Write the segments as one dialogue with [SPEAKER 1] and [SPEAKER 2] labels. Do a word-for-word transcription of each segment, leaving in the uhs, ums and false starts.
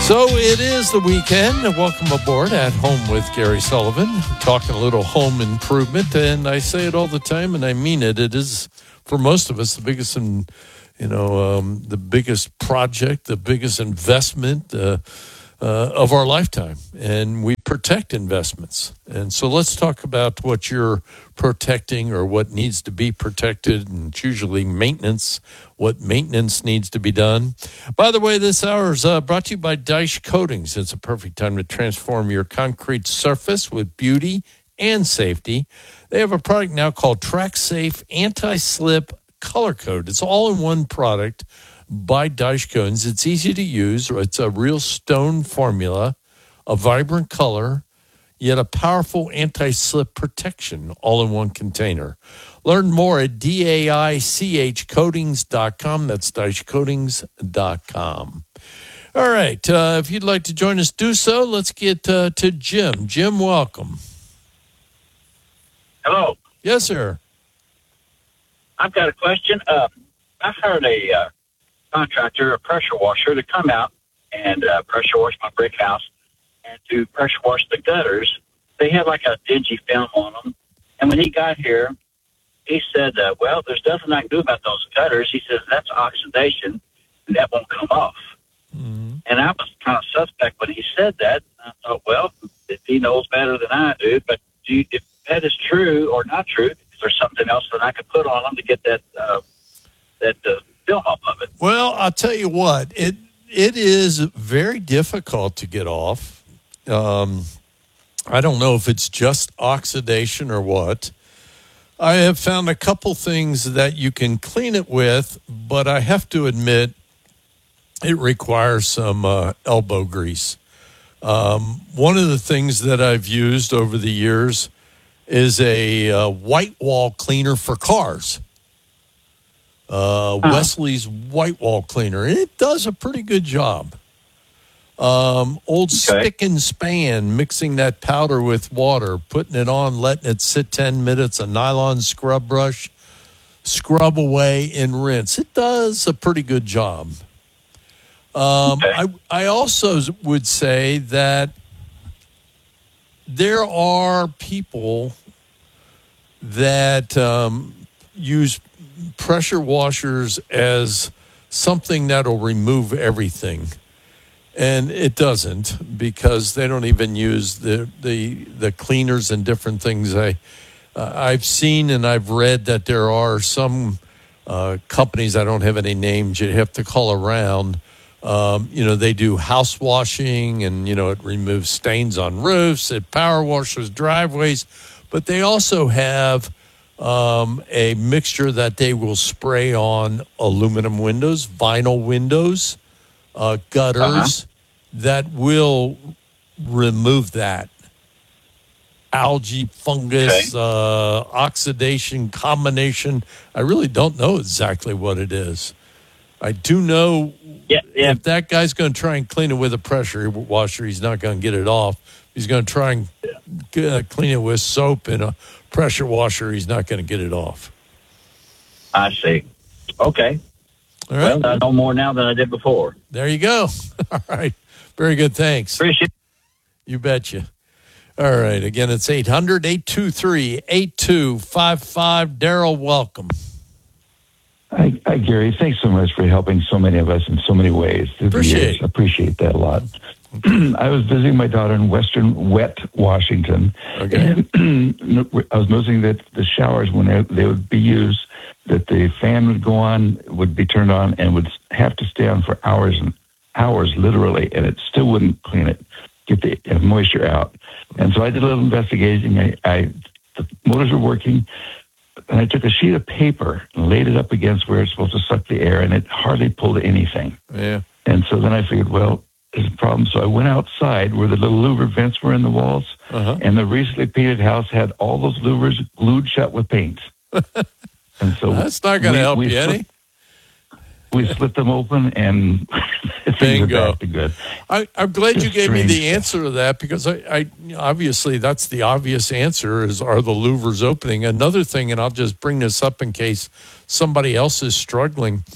[SPEAKER 1] So it is the weekend. Welcome aboard At Home with Gary Sullivan. Talking a little home improvement, and I say it all the time, and I mean it. It is, for most of us, the biggest, and you know, um, the biggest project, the biggest investment uh, uh, of our lifetime, and we protect investments. And so let's talk about what you're protecting or what needs to be protected, and it's usually maintenance. What maintenance needs to be done. By the way, this hour is uh, brought to you by Dyche Coatings. It's a perfect time to transform your concrete surface with beauty and safety. They have a product now called Track Safe Anti-Slip Color Coat. It's all in one product by Dyche Coatings. It's easy to use. It's a real stone formula, a vibrant color, yet a powerful anti-slip protection all in one container. Learn more at D A I C H coatings dot com. That's Dyche Coatings dot com. All right. Uh, if you'd like to join us, do so. Let's get uh, to Jim. Jim, welcome.
[SPEAKER 2] Hello.
[SPEAKER 1] Yes, sir.
[SPEAKER 2] I've got a question. Uh, I've hired a uh, contractor, a pressure washer, to come out and uh, pressure wash my brick house and to pressure wash the gutters. They have like a dingy film on them. And when he got here, he said, uh, well, there's nothing I can do about those gutters. He says, that's oxidation, and that won't come off. Mm-hmm. And I was kind of suspect when he said that. I thought, well, if he knows better than I do, but do you, if that is true or not true, is there something else that I could put on them to get that uh, that uh, film off of it?
[SPEAKER 1] Well, I'll tell you what, it it is very difficult to get off. Um, I don't know if it's just oxidation or what. I have found a couple things that you can clean it with, but I have to admit it requires some uh, elbow grease. Um, one of the things that I've used over the years is a uh, white wall cleaner for cars. Uh, uh-huh. Wesley's white wall cleaner. It does a pretty good job. Um, old okay. Spick and Span, mixing that powder with water, putting it on, letting it sit ten minutes, a nylon scrub brush, scrub away and rinse. It does a pretty good job. Um, okay. I, I also would say that there are people that um, use pressure washers as something that'll remove everything. And it doesn't, because they don't even use the the, the cleaners and different things. I, uh, I've seen and I've read that there are some uh, companies, I don't have any names, you have to call around. Um, you know, they do house washing and, you know, it removes stains on roofs, it power washes driveways. But they also have um, a mixture that they will spray on aluminum windows, vinyl windows, Uh, gutters uh-huh. that will remove that algae, fungus, okay. uh, oxidation combination. I really don't know exactly what it is. I do know
[SPEAKER 2] yeah, yeah.
[SPEAKER 1] if that guy's going to try and clean it with a pressure washer, he's not going to get it off. He's going to try and get, uh, clean it with soap and a pressure washer. He's not going to get it off.
[SPEAKER 2] I see. Okay.
[SPEAKER 1] All right.
[SPEAKER 2] Well, I know more now than I did before.
[SPEAKER 1] There you go. All right. Very good. Thanks.
[SPEAKER 2] Appreciate it.
[SPEAKER 1] You betcha. All right. Again, it's eight hundred, eight two three, eight two five five. Daryl, welcome.
[SPEAKER 3] Hi, hi, Gary. Thanks so much for helping so many of us in so many ways.
[SPEAKER 1] Appreciate it.
[SPEAKER 3] Appreciate that a lot. I was visiting my daughter in Western Wet, Washington.
[SPEAKER 1] Okay.
[SPEAKER 3] And I was noticing that the showers, when they, they would be used, that the fan would go on, would be turned on, and would have to stay on for hours and hours, literally, and it still wouldn't clean it, get the moisture out. And so I did a little investigating. I, I the motors were working, and I took a sheet of paper and laid it up against where it's supposed to suck the air, and it hardly pulled anything.
[SPEAKER 1] Yeah.
[SPEAKER 3] And so then I figured, well, there's a problem. So I went outside where the little louver vents were in the walls, uh-huh. and the recently painted house had all those louvers glued shut with paint. And so
[SPEAKER 1] that's not going to help you any.
[SPEAKER 3] We split them open, and things are back to good.
[SPEAKER 1] I, I'm glad
[SPEAKER 3] Just
[SPEAKER 1] you gave
[SPEAKER 3] strange.
[SPEAKER 1] me the answer to that, because I, I obviously that's the obvious answer is, are the louvers opening? Another thing, and I'll just bring this up in case somebody else is struggling.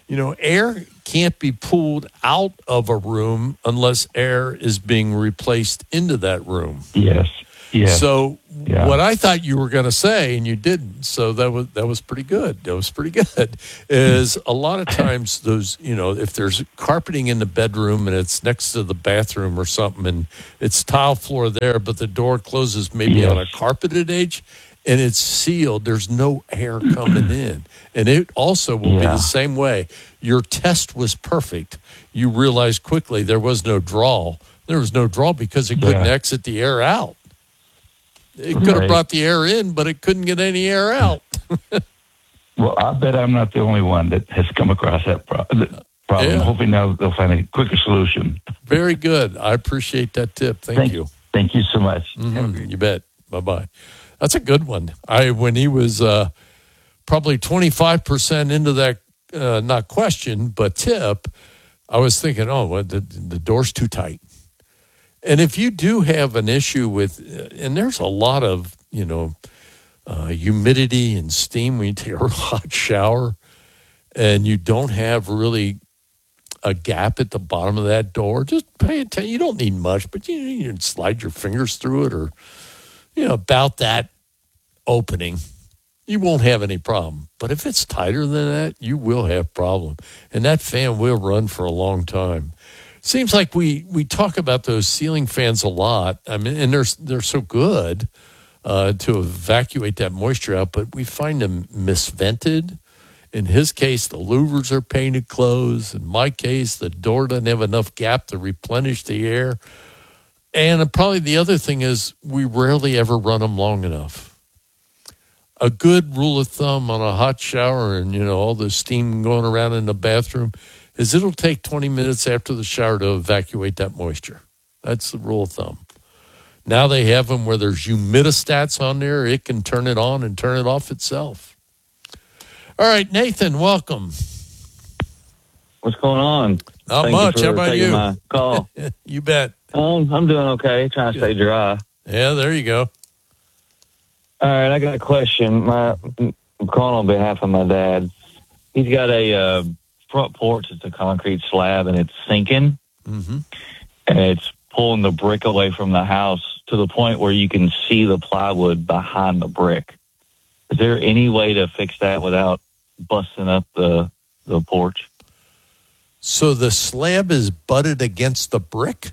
[SPEAKER 1] you know, air can't be pulled out of a room unless air is being replaced into that room.
[SPEAKER 3] Yes. Yes.
[SPEAKER 1] So
[SPEAKER 3] Yeah.
[SPEAKER 1] what I thought you were going to say, and you didn't, so that was that was pretty good. That was pretty good. Is a lot of times those, you know, if there's carpeting in the bedroom and it's next to the bathroom or something, and it's tile floor there, but the door closes maybe
[SPEAKER 3] Yes.
[SPEAKER 1] on a carpeted edge, and it's sealed. There's no air coming in, and it also will be
[SPEAKER 3] Yeah.
[SPEAKER 1] the same way. Your test was perfect. You realized quickly there was no draw. There was no draw because it couldn't
[SPEAKER 3] Yeah.
[SPEAKER 1] exit the air out. It could have
[SPEAKER 3] Right.
[SPEAKER 1] brought the air in, but it couldn't get any air out.
[SPEAKER 3] Well, I bet I'm not the only one that has come across that pro- that problem.
[SPEAKER 1] Yeah.
[SPEAKER 3] Hoping now they'll find a quicker solution.
[SPEAKER 1] Very good. I appreciate that tip. Thank,
[SPEAKER 3] Thank
[SPEAKER 1] you.
[SPEAKER 3] Thank you so much.
[SPEAKER 1] Mhm. You bet. Bye bye. That's a good one. I when he was uh, probably twenty-five percent into that, uh, not question, but tip, I was thinking, oh, well, the, the door's too tight. And if you do have an issue with, uh, and there's a lot of, you know, uh, humidity and steam when you take a hot shower, and you don't have really a gap at the bottom of that door, just pay attention. You don't need much, but you, you can slide your fingers through it, or, you know, about that opening. You won't have any problem. But if it's tighter than that, you will have problem. And that fan will run for a long time. Seems like we, we talk about those ceiling fans a lot. I mean, and they're, they're so good uh, to evacuate that moisture out, but we find them misvented. In his case, the louvers are painted closed. In my case, the door doesn't have enough gap to replenish the air. And probably the other thing is we rarely ever run them long enough. A good rule of thumb on a hot shower and, you know, all the steam going around in the bathroom is it'll take twenty minutes after the shower to evacuate that moisture. That's the rule of thumb. Now they have them where there's humidistats on there. It can turn it on and turn it off itself. All right, Nathan, welcome.
[SPEAKER 4] What's going on?
[SPEAKER 1] Not
[SPEAKER 4] Thank
[SPEAKER 1] much.
[SPEAKER 4] You for
[SPEAKER 1] How about
[SPEAKER 4] taking
[SPEAKER 1] you?
[SPEAKER 4] My call.
[SPEAKER 1] You bet.
[SPEAKER 4] um, I'm doing okay. Trying to stay dry.
[SPEAKER 1] Yeah, there you go.
[SPEAKER 4] All right, I got a question. My, I'm calling on behalf of my dad. He's got a uh, front porch. It's a concrete slab, and it's sinking,
[SPEAKER 1] Mm-hmm.
[SPEAKER 4] and it's pulling the brick away from the house to the point where you can see the plywood behind the brick. Is there any way to fix that without busting up the the porch?
[SPEAKER 1] So the slab is butted against the brick?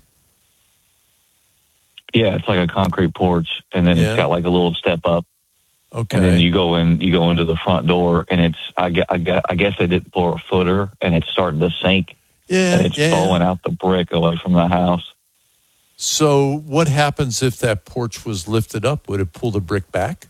[SPEAKER 4] Yeah, it's like a concrete porch, and then
[SPEAKER 1] Yeah.
[SPEAKER 4] it's got like a little step up.
[SPEAKER 1] Okay.
[SPEAKER 4] And then you go in, you go into the front door, and it's, I, gue- I, gue- I guess they did pour a footer, and it's starting to sink,
[SPEAKER 1] yeah,
[SPEAKER 4] and it's
[SPEAKER 1] yeah.
[SPEAKER 4] throwing out the brick away from the house.
[SPEAKER 1] So what happens if that porch was lifted up? Would it pull the brick back?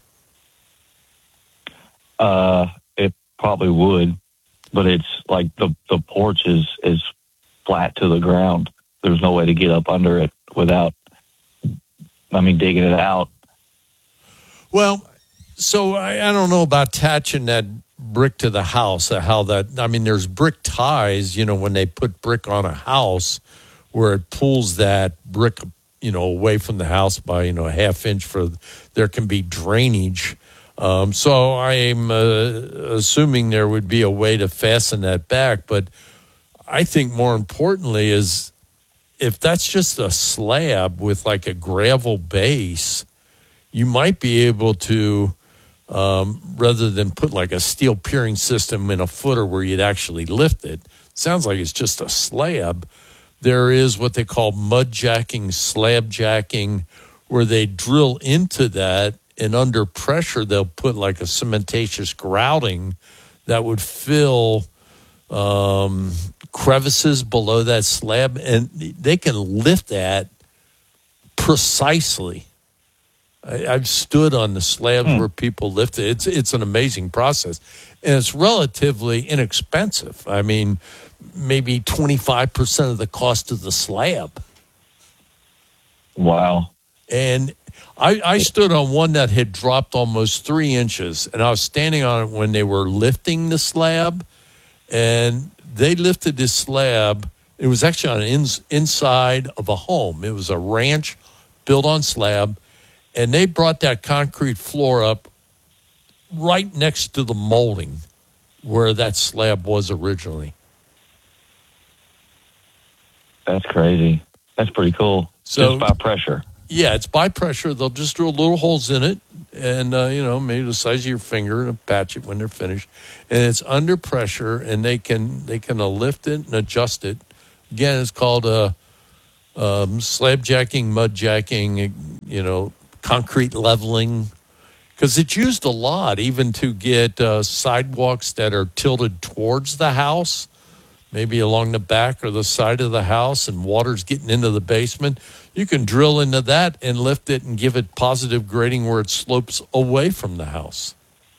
[SPEAKER 4] Uh, it probably would, but it's like the, the porch is, is flat to the ground. There's no way to get up under it without, I mean, digging it out.
[SPEAKER 1] Well, so I, I don't know about attaching that brick to the house, uh, how that, I mean, there's brick ties, you know, when they put brick on a house where it pulls that brick, you know, away from the house by, you know, a half inch for, there can be drainage. Um, so I'm uh, assuming there would be a way to fasten that back. But I think more importantly is if that's just a slab with like a gravel base, you might be able to, um, rather than put like a steel piering system in a footer where you'd actually lift it, sounds like it's just a slab. There is what they call mud jacking, slab jacking, where they drill into that, and under pressure, they'll put like a cementatious grouting that would fill um, crevices below that slab, and they can lift that precisely. I, I've stood on the slabs
[SPEAKER 4] Hmm.
[SPEAKER 1] where people lift it. It's it's an amazing process, and it's relatively inexpensive. I mean, maybe twenty-five percent of the cost of the slab.
[SPEAKER 4] Wow.
[SPEAKER 1] And I, I stood on one that had dropped almost three inches, and I was standing on it when they were lifting the slab, and they lifted this slab. It was actually on an ins, inside of a home. It was a ranch built on slab, and they brought that concrete floor up right next to the molding. where that slab was originally.
[SPEAKER 4] That's crazy. That's pretty cool.
[SPEAKER 1] So,
[SPEAKER 4] just by pressure.
[SPEAKER 1] Yeah, it's by pressure. They'll just drill little holes in it and, uh, you know, maybe the size of your finger and patch it when they're finished. And it's under pressure, and they can they can uh, lift it and adjust it. Again, it's called uh, um, slab jacking, mud jacking, you know, concrete leveling. Because it's used a lot, even to get uh, sidewalks that are tilted towards the house, maybe along the back or the side of the house, and water's getting into the basement. You can drill into that and lift it and give it positive grading where it slopes away from the house.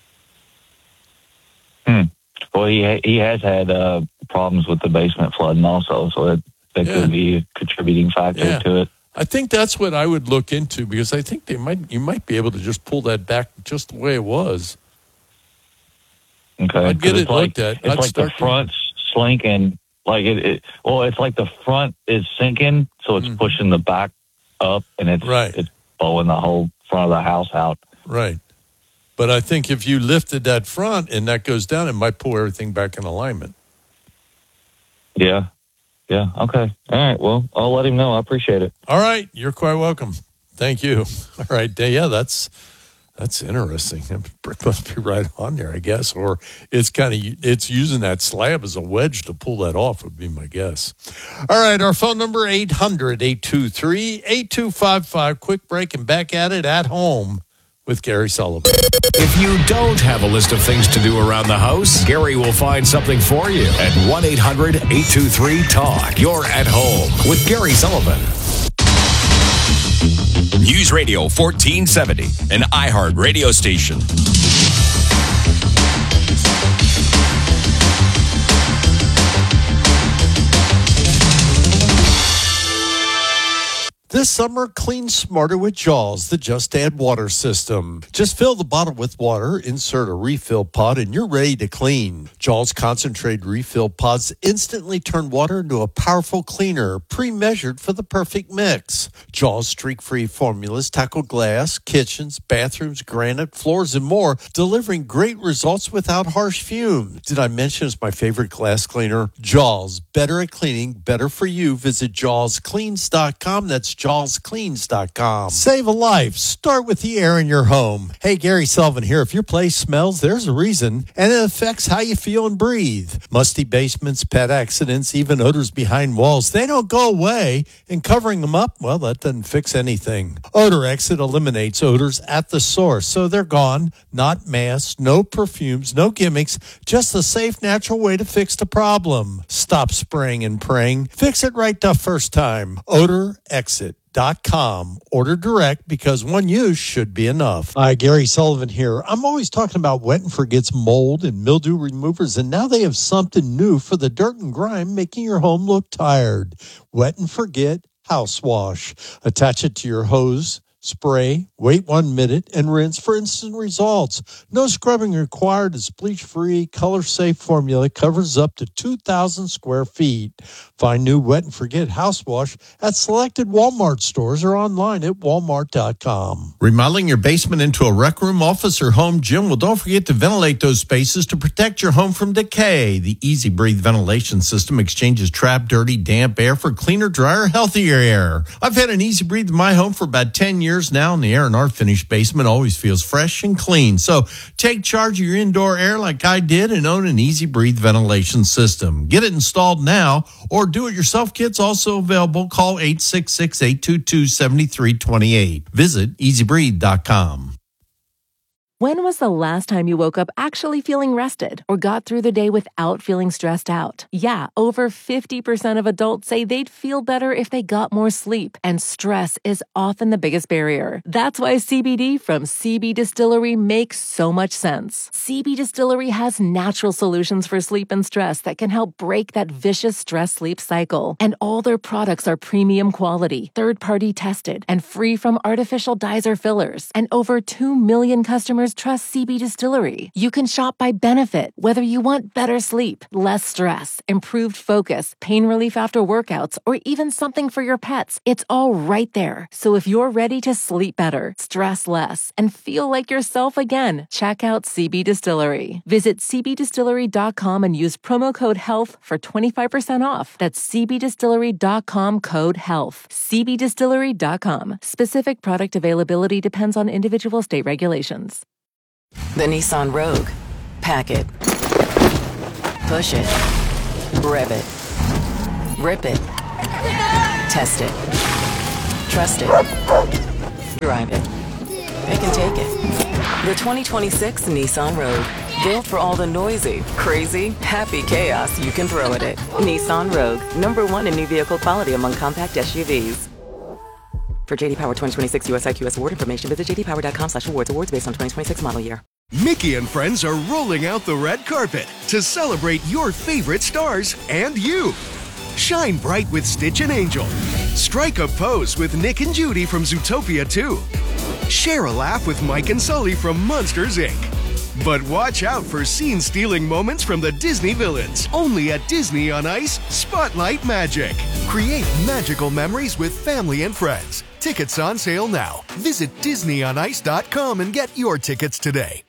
[SPEAKER 4] Hmm. Well, he ha- he has had uh, problems with the basement flooding also, so that, that
[SPEAKER 1] Yeah.
[SPEAKER 4] could be a contributing factor
[SPEAKER 1] Yeah.
[SPEAKER 4] to it.
[SPEAKER 1] I think that's what I would look into, because I think they might you might be able to just pull that back just the way it was.
[SPEAKER 4] Okay,
[SPEAKER 1] I'd get
[SPEAKER 4] 'Cause
[SPEAKER 1] it
[SPEAKER 4] it's like,
[SPEAKER 1] looked at.
[SPEAKER 4] It's
[SPEAKER 1] I'd
[SPEAKER 4] like the
[SPEAKER 1] start-
[SPEAKER 4] front's slinking, like it, it. Well, it's like the front is sinking, so it's
[SPEAKER 1] Mhm.
[SPEAKER 4] pushing the back up, and it's
[SPEAKER 1] Right.
[SPEAKER 4] it's blowing the whole front of the house out.
[SPEAKER 1] Right. But I think if you lifted that front and that goes down, it might pull everything back in alignment.
[SPEAKER 4] Yeah, yeah. Okay, all right. Well, I'll let him know. I appreciate it.
[SPEAKER 1] All right. You're quite welcome. Thank you. All right. Yeah, that's that's interesting. Brick must be right on there, I guess. Or it's kind of it's using that slab as a wedge to pull that off, would be my guess. All right. Our phone number, eight hundred, eight two three, eight two five five. Quick break and back at it at home with Gary Sullivan.
[SPEAKER 5] If you don't have a list of things to do around the house, Gary will find something for you at one eight hundred, eight two three, talk. You're at home with Gary Sullivan.
[SPEAKER 6] News Radio fourteen seventy, an iHeart radio station.
[SPEAKER 1] This summer, clean smarter with Jaws, the Just Add Water system. Just fill the bottle with water, insert a refill pod, and you're ready to clean. Jaws concentrated refill pods instantly turn water into a powerful cleaner, pre-measured for the perfect mix. Jaws streak-free formulas tackle glass, kitchens, bathrooms, granite, floors, and more, delivering great results without harsh fumes. Did I mention it's my favorite glass cleaner? Jaws, better at cleaning, better for you. Visit jaws cleans dot com. That's jaws cleans dot com. Save a life. Start with the air in your home. Hey, Gary Sullivan here. If your place smells, there's a reason, and it affects how you feel and breathe. Musty basements, pet accidents, even odors behind walls, they don't go away, and covering them up, well, that doesn't fix anything. Odor Exit eliminates odors at the source, so they're gone. Not masks, no perfumes, no gimmicks, just a safe, natural way to fix the problem. Stop spraying and praying. Fix it right the first time. Odor Exit. Dot com. Order direct, because one use should be enough. Hi, Gary Sullivan here. I'm always talking about Wet and Forget's mold and mildew removers, and now they have something new for the dirt and grime, making your home look tired. Wet and Forget House Wash. Attach it to your hose, spray, wait one minute, and rinse for instant results. No scrubbing required. It's bleach-free, color-safe formula. Covers up to two thousand square feet. Find new Wet and Forget House Wash at selected Walmart stores or online at walmart dot com. Remodeling your basement into a rec room, office, or home gym? Well, don't forget to ventilate those spaces to protect your home from decay. The Easy Breathe ventilation system exchanges trapped, dirty, damp air for cleaner, drier, healthier air. I've had an Easy Breathe in my home for about ten years now, and the air in our finished basement always feels fresh and clean. So take charge of your indoor air like I did and own an Easy Breathe ventilation system. Get it installed now, or do-it-yourself kit's also available. Call eight six six, eight two two, seven three two eight. Visit easy breathe dot com.
[SPEAKER 7] When was the last time you woke up actually feeling rested or got through the day without feeling stressed out? Yeah, over fifty percent of adults say they'd feel better if they got more sleep, and stress is often the biggest barrier. That's why C B D from C B Distillery makes so much sense. C B Distillery has natural solutions for sleep and stress that can help break that vicious stress-sleep cycle. And all their products are premium quality, third-party tested, and free from artificial dyes or fillers. And over two million customers customers trust C B Distillery. You can shop by benefit, whether you want better sleep, less stress, improved focus, pain relief after workouts, or even something for your pets. It's all right there. So if you're ready to sleep better, stress less, and feel like yourself again, check out C B Distillery. Visit c b distillery dot com and use promo code HEALTH for twenty-five percent off. That's c b distillery dot com code HEALTH. c b distillery dot com. Specific product availability depends on individual state regulations.
[SPEAKER 8] The Nissan Rogue. Pack it. Push it. Rev it. Rip it. Test it. Trust it. Drive it. It can take it. The twenty twenty-six Nissan Rogue. Built for all the noisy, crazy, happy chaos you can throw at it. Nissan Rogue. Number one in new vehicle quality among compact S U Vs. For J D Power twenty twenty-six U S I Q S award information, visit j d power dot com slash awards. Awards based on twenty twenty-six model year.
[SPEAKER 9] Mickey and friends are rolling out the red carpet to celebrate your favorite stars and you. Shine bright with Stitch and Angel. Strike a pose with Nick and Judy from Zootopia two. Share a laugh with Mike and Sully from Monsters, Incorporated. But watch out for scene-stealing moments from the Disney villains. Only at Disney on Ice Spotlight Magic. Create magical memories with family and friends. Tickets on sale now. Visit disney on ice dot com and get your tickets today.